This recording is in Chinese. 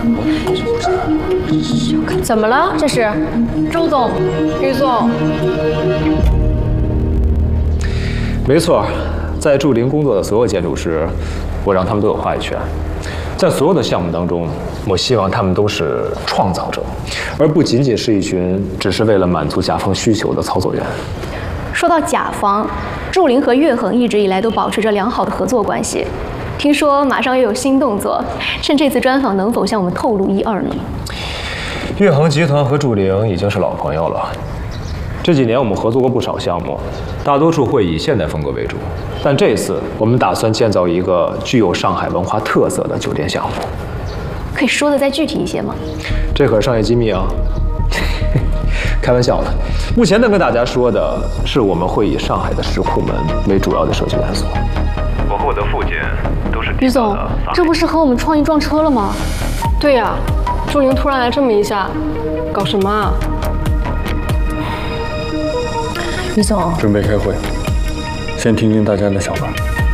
怎么了？这是？周总，于总。 没错，在驻林工作的所有建筑师，我让他们都有话语权。在所有的项目当中，我希望他们都是创造者，而不仅仅是一群只是为了满足甲方需求的操作员。 说到甲方，驻林和悦恒一直以来都保持着良好的合作关系。听说马上又有新动作，趁这次专访能否向我们透露一二呢？ 悦恒集团和驻林已经是老朋友了，这几年我们合作过不少项目，大多数会以现代风格为主，但这次我们打算建造一个具有上海文化特色的酒店项目。 可以说的再具体一些吗？ 这可是商业机密啊！开玩笑的。目前能跟大家说的是，我们会以上海的石库门为主要的设计元素。我和我的附近都是。 于总，这不是和我们创意撞车了吗？ 对呀，驻林突然来这么一下，搞什么啊？ 于总， 准备开会，先听听大家的想法。